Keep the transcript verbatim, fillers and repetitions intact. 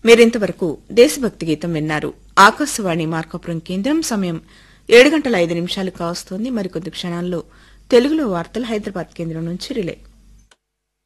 మీరింతవరకు దేశభక్తి గీతం విన్నారు. ఆకాశవాణి మార్కాపురం కేంద్రం. సమయం ఏడు గంటల ఐదు నిమిషాలు కావస్తోంది. మరికొద్ది క్షణాల్లో తెలుగులో వార్తలు హైదరాబాద్ కేంద్రం నుంచి రిలే.